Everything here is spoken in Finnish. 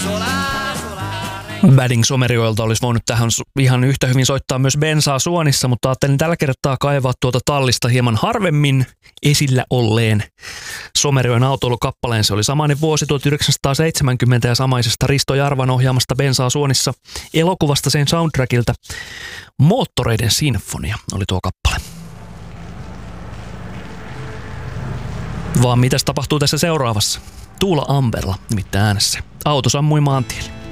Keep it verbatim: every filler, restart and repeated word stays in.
Wedding Somerioilta olisi voinut tähän ihan yhtä hyvin soittaa myös Bensaa Suonissa, mutta ajattelin tällä kertaa kaivaa tuota tallista hieman harvemmin esillä olleen Somerioen autoilukappaleen. Se oli samainen vuosi tuhatyhdeksänsataaseitsemänkymmentä ja samaisesta Risto Jarvan ohjaamasta Bensaa Suonissa elokuvasta sen soundtrackilta. Moottoreiden sinfonia oli tuo kappale. Vaan mitäs tapahtuu tässä seuraavassa? Tuula Amberla nimittäin äänessä. Auto sammui maantielle.